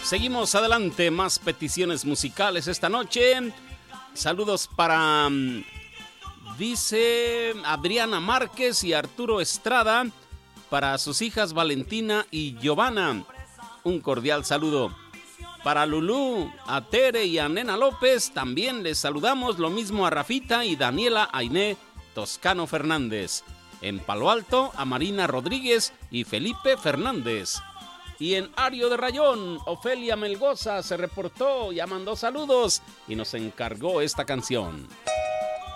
Seguimos adelante, más peticiones musicales esta noche. Saludos para, dice Adriana Márquez y Arturo Estrada, para sus hijas Valentina y Giovanna. Un cordial saludo. Para Lulú, a Tere y a Nena López también les saludamos, lo mismo a Rafita y Daniela Ainé Toscano Fernández. En Palo Alto, a Marina Rodríguez y Felipe Fernández. Y en Ario de Rayón, Ofelia Melgoza se reportó, ya mandó saludos y nos encargó esta canción.